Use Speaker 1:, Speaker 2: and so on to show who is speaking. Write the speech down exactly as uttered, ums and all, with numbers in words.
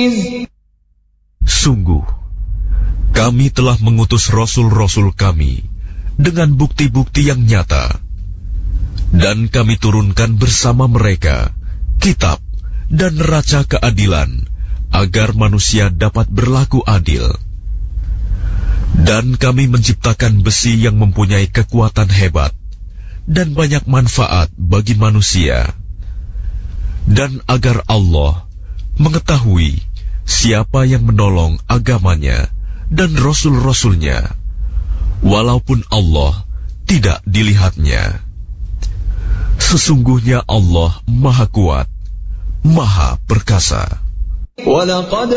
Speaker 1: Sungguh, kami telah mengutus rasul-rasul kami dengan bukti-bukti yang nyata, dan kami turunkan bersama mereka kitab dan neraca keadilan agar manusia dapat berlaku adil. Dan kami menciptakan besi yang mempunyai kekuatan hebat dan banyak manfaat bagi manusia, dan agar Allah mengetahui siapa yang menolong agamanya dan rasul-rasulnya, walaupun Allah tidak dilihatnya. Sesungguhnya Allah Maha Kuat, Maha Perkasa.